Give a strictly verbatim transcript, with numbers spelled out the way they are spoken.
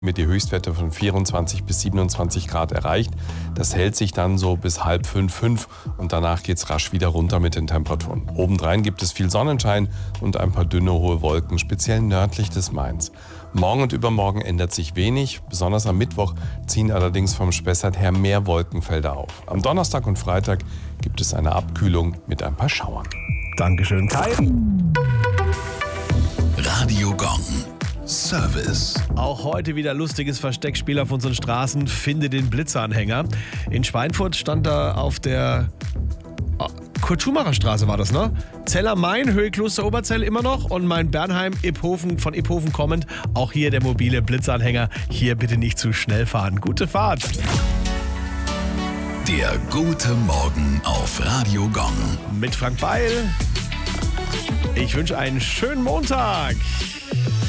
Mit die Höchstwerte von vierundzwanzig bis siebenundzwanzig Grad erreicht. Das hält sich dann so bis halb fünf, fünf und danach geht es rasch wieder runter mit den Temperaturen. Obendrein gibt es viel Sonnenschein und ein paar dünne hohe Wolken, speziell nördlich des Mains. Morgen und übermorgen ändert sich wenig, besonders am Mittwoch ziehen allerdings vom Spessart her mehr Wolkenfelder auf. Am Donnerstag und Freitag gibt es eine Abkühlung mit ein paar Schauern. Dankeschön, Kai. Radio Gong. Service. Auch heute wieder lustiges Versteckspiel auf unseren Straßen. Finde den Blitzanhänger. In Schweinfurt stand da auf der Kurt-Schumacher-Straße war das, ne? Zeller Main, Höhe Kloster Oberzell immer noch und Main Bernheim, Iphofen, von Iphofen kommend. Auch hier der mobile Blitzanhänger. Hier bitte nicht zu schnell fahren. Gute Fahrt. Der gute Morgen auf Radio Gong. Mit Frank Beil. Ich wünsche einen schönen Montag.